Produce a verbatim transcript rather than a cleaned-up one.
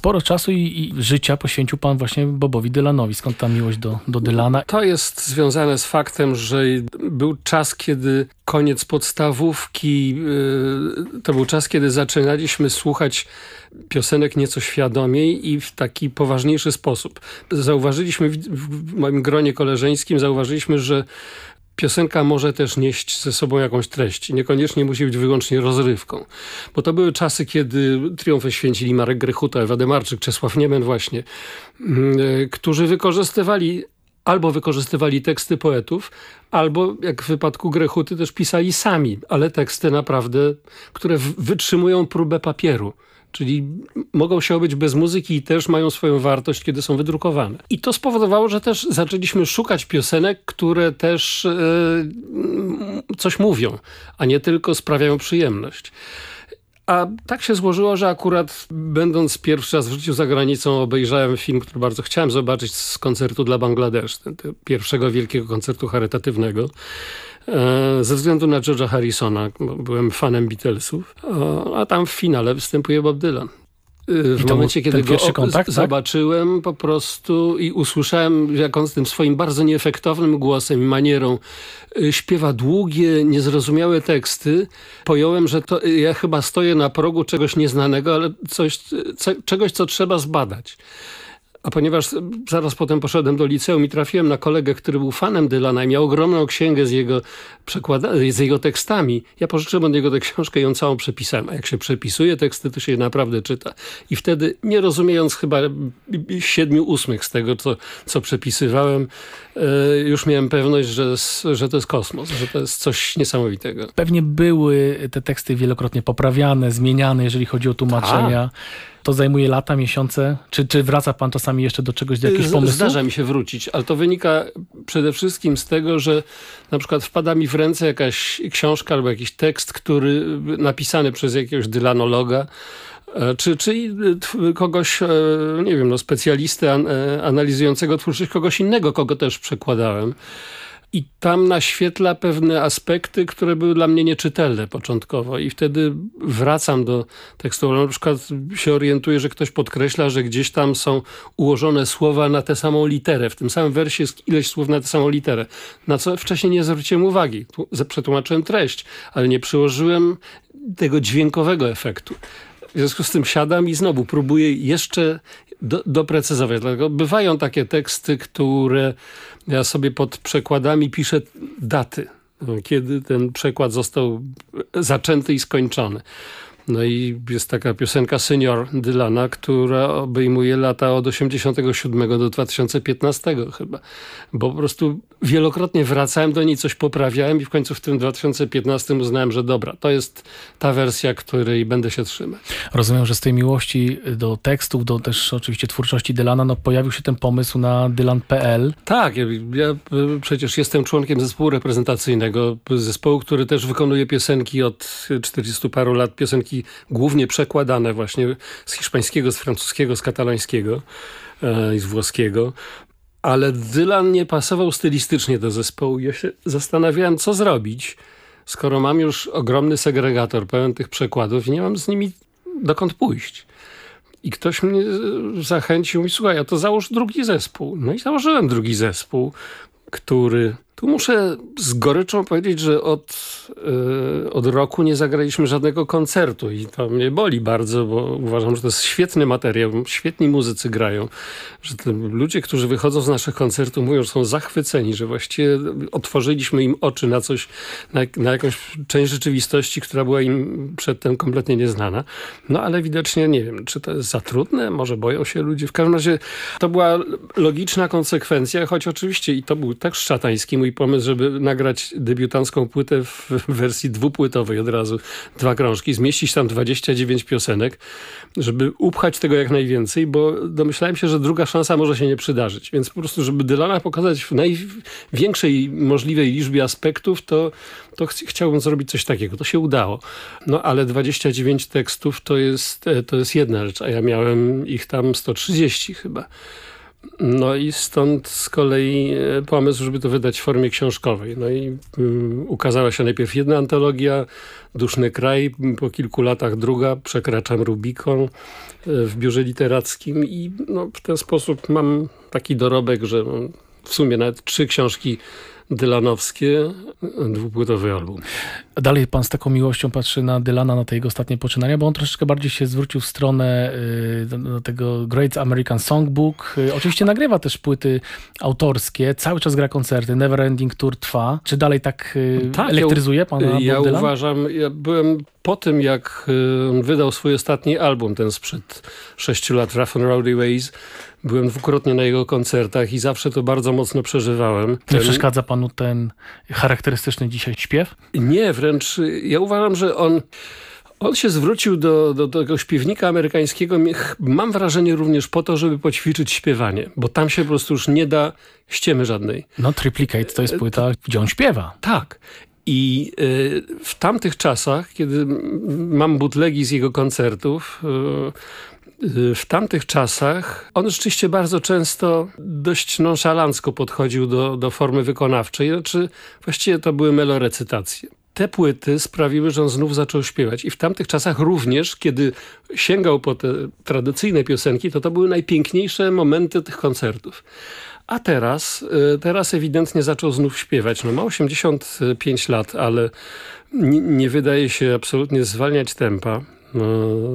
sporo czasu i, i życia poświęcił pan właśnie Bobowi Dylanowi. Skąd ta miłość do, do Dylana? To jest związane z faktem, że był czas, kiedy koniec podstawówki, to był czas, kiedy zaczynaliśmy słuchać piosenek nieco świadomiej i w taki poważniejszy sposób. Zauważyliśmy w moim gronie koleżeńskim, zauważyliśmy, że piosenka może też nieść ze sobą jakąś treść. Niekoniecznie musi być wyłącznie rozrywką. Bo to były czasy, kiedy triumfy święcili Marek Grechuta, Ewa Demarczyk, Czesław Niemen właśnie, którzy wykorzystywali albo wykorzystywali teksty poetów, albo jak w wypadku Grechuty też pisali sami, ale teksty naprawdę, które wytrzymują próbę papieru. Czyli mogą się obyć bez muzyki i też mają swoją wartość, kiedy są wydrukowane. I to spowodowało, że też zaczęliśmy szukać piosenek, które też e, coś mówią, a nie tylko sprawiają przyjemność. A tak się złożyło, że akurat będąc pierwszy raz w życiu za granicą obejrzałem film, który bardzo chciałem zobaczyć z koncertu dla Bangladesz, ten, ten pierwszego wielkiego koncertu charytatywnego. Ze względu na George'a Harrisona, bo byłem fanem Beatlesów, a tam w finale występuje Bob Dylan. W momencie, kiedy go kontakt, zobaczyłem tak? po prostu i usłyszałem, jak on z tym swoim bardzo nieefektownym głosem i manierą śpiewa długie, niezrozumiałe teksty, pojąłem, że to ja chyba stoję na progu czegoś nieznanego, ale coś, co, czegoś, co trzeba zbadać. A ponieważ zaraz potem poszedłem do liceum i trafiłem na kolegę, który był fanem Dylana i miał ogromną księgę z jego, przekłada- z jego tekstami, ja pożyczyłem od niego tę książkę i ją całą przepisałem. A jak się przepisuje teksty, to się je naprawdę czyta. I wtedy, nie rozumiejąc chyba siedmiu ósmych z tego, co, co przepisywałem, już miałem pewność, że, że to jest kosmos, że to jest coś niesamowitego. Pewnie były te teksty wielokrotnie poprawiane, zmieniane, jeżeli chodzi o tłumaczenia. A. To zajmuje lata, miesiące? Czy, czy wraca pan czasami jeszcze do czegoś, do jakichś pomysłów? Zdarza mi się wrócić, ale to wynika przede wszystkim z tego, że na przykład wpada mi w ręce jakaś książka albo jakiś tekst, który napisany przez jakiegoś dylanologa, czy, czy kogoś, nie wiem, no, specjalistę analizującego twórczość kogoś innego, kogo też przekładałem. I tam naświetla pewne aspekty, które były dla mnie nieczytelne początkowo. I wtedy wracam do tekstu. Na przykład się orientuję, że ktoś podkreśla, że gdzieś tam są ułożone słowa na tę samą literę. W tym samym wersie jest ileś słów na tę samą literę. Na co wcześniej nie zwróciłem uwagi. Przetłumaczyłem treść, ale nie przyłożyłem tego dźwiękowego efektu. W związku z tym siadam i znowu próbuję jeszcze do, doprecyzować. Dlatego bywają takie teksty, które ja sobie pod przekładami piszę daty, kiedy ten przekład został zaczęty i skończony. No i jest taka piosenka Senior Dylana, która obejmuje lata od osiemdziesiątego siódmego do dwa tysiące piętnastego chyba. Bo po prostu wielokrotnie wracałem do niej, coś poprawiałem i w końcu w tym dwa tysiące piętnastym uznałem, że dobra, to jest ta wersja, której będę się trzymać. Rozumiem, że z tej miłości do tekstów, do też oczywiście twórczości Dylana, no pojawił się ten pomysł na dylan kropka pe el. Tak, ja, ja przecież jestem członkiem zespołu reprezentacyjnego, zespołu, który też wykonuje piosenki od czterdziestu paru lat, piosenki głównie przekładane właśnie z hiszpańskiego, z francuskiego, z katalońskiego e, i z włoskiego. Ale Dylan nie pasował stylistycznie do zespołu. Ja się zastanawiałem, co zrobić, skoro mam już ogromny segregator pełen tych przekładów i nie mam z nimi dokąd pójść. I ktoś mnie zachęcił mi, słuchaj, a to załóż drugi zespół. No i założyłem drugi zespół, który... Tu muszę z goryczą powiedzieć, że od, yy, od roku nie zagraliśmy żadnego koncertu i to mnie boli bardzo, bo uważam, że to jest świetny materiał, świetni muzycy grają, że ludzie, którzy wychodzą z naszych koncertów mówią, że są zachwyceni, że właściwie otworzyliśmy im oczy na coś, na, na jakąś część rzeczywistości, która była im przedtem kompletnie nieznana. No ale widocznie nie wiem, czy to jest za trudne, może boją się ludzie. W każdym razie to była logiczna konsekwencja, choć oczywiście i to był tak szatański mój pomysł, żeby nagrać debiutancką płytę w wersji dwupłytowej od razu, dwa krążki, zmieścić tam dwadzieścia dziewięć piosenek, żeby upchać tego jak najwięcej, bo domyślałem się, że druga szansa może się nie przydarzyć. Więc po prostu, żeby Dylana pokazać w największej możliwej liczbie aspektów, to, to ch chciałbym zrobić coś takiego. To się udało. No ale dwadzieścia dziewięć tekstów to jest, to jest jedna rzecz, a ja miałem ich tam sto trzydzieści chyba. No i stąd z kolei pomysł, żeby to wydać w formie książkowej. No i um, ukazała się najpierw jedna antologia, Duszny kraj, po kilku latach druga, Przekraczam Rubikon w biurze literackim i no, w ten sposób mam taki dorobek, że no, w sumie nawet trzy książki dylanowskie, dwupłytowy album. Dalej pan z taką miłością patrzy na Dylana, na te jego ostatnie poczynania, bo on troszeczkę bardziej się zwrócił w stronę y, do, do tego Great American Songbook. Y, oczywiście nagrywa też płyty autorskie, cały czas gra koncerty, Never Ending Tour trwa. Czy dalej tak, y, tak elektryzuje pana Bob Ja Dylan? uważam, ja byłem po tym, jak y, wydał swój ostatni album, ten sprzed sześciu lat, Rough and Rowdy Ways, byłem dwukrotnie na jego koncertach i zawsze to bardzo mocno przeżywałem. Nie Ten... przeszkadza panu ten charakterystyczny dzisiaj śpiew? Nie, wręcz ja uważam, że on, on się zwrócił do, do, do tego śpiewnika amerykańskiego, mam wrażenie również po to, żeby poćwiczyć śpiewanie, bo tam się po prostu już nie da ściemy żadnej. No Triplicate to jest płyta, gdzie on śpiewa. Tak. I y, w tamtych czasach, kiedy mam butlegi z jego koncertów, y, w tamtych czasach on rzeczywiście bardzo często dość nonszalancko podchodził do, do formy wykonawczej. Znaczy, właściwie to były melorecytacje. Te płyty sprawiły, że on znów zaczął śpiewać. I w tamtych czasach również, kiedy sięgał po te tradycyjne piosenki, to to były najpiękniejsze momenty tych koncertów. A teraz, teraz ewidentnie zaczął znów śpiewać. No ma osiemdziesiąt pięć lat, ale nie, nie wydaje się absolutnie zwalniać tempa. No,